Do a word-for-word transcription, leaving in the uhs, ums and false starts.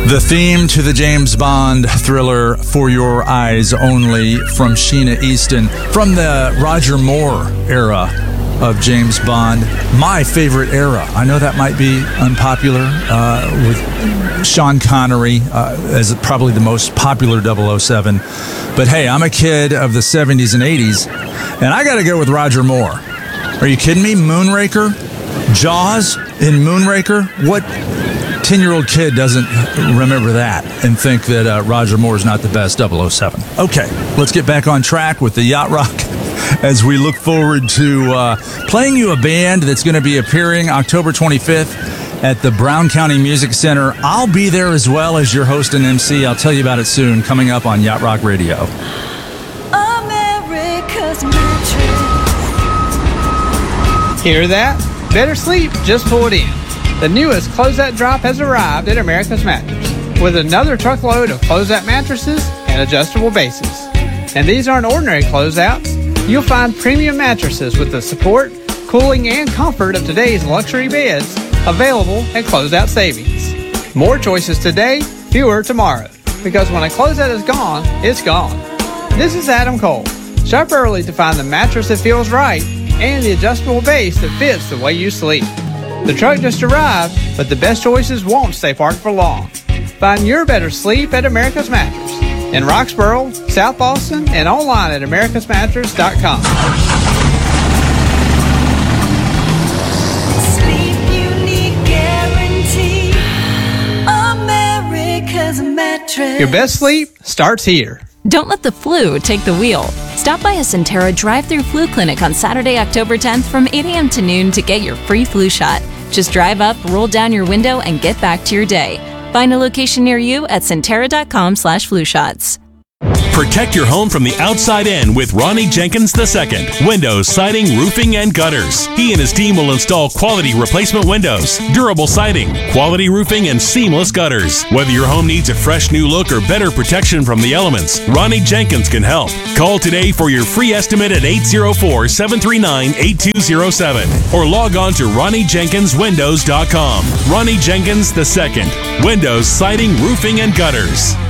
The theme to the James Bond thriller For Your Eyes Only from Sheena Easton from the Roger Moore era of James Bond. My favorite era. I know that might be unpopular uh, with Sean Connery uh, as probably the most popular double oh seven. But hey, I'm a kid of the seventies and eighties, and I got to go with Roger Moore. Are you kidding me? Moonraker? Jaws in Moonraker? What ten-year-old kid doesn't remember that and think that uh, Roger Moore is not the best double oh seven? Okay, let's get back on track with the Yacht Rock as we look forward to uh, playing you a band that's going to be appearing October twenty-fifth at the Brown County Music Center. I'll be there as well as your host and M C. I'll tell you about it soon, coming up on Yacht Rock Radio. America's mattress. Hear that? Better Sleep just pulled in. The newest closeout drop has arrived at America's Mattress with another truckload of closeout mattresses and adjustable bases. And these aren't ordinary closeouts. You'll find premium mattresses with the support, cooling, and comfort of today's luxury beds available at closeout savings. More choices today, fewer tomorrow. Because when a closeout is gone, it's gone. This is Adam Cole. Shop early to find the mattress that feels right and the adjustable base that fits the way you sleep. The truck just arrived, but the best choices won't stay parked for long. Find your better sleep at America's Mattress in Roxborough, South Boston, and online at americas mattress dot com. Sleep Unique Guarantee. America's Mattress. Your best sleep starts here. Don't let the flu take the wheel. Stop by a Centera drive-through flu clinic on Saturday, October tenth from eight a.m. to noon to get your free flu shot. Just drive up, roll down your window, and get back to your day. Find a location near you at centera dot com slash flu shots. Protect your home from the outside in with Ronnie Jenkins the Second. Windows, siding, roofing, and gutters. He and his team will install quality replacement windows, durable siding, quality roofing, and seamless gutters. Whether your home needs a fresh new look or better protection from the elements, Ronnie Jenkins can help. Call today for your free estimate at eight oh four, seven three nine, eight two oh seven or log on to ronnie jenkins windows dot com. Ronnie Jenkins the Second. Windows, siding, roofing, and gutters.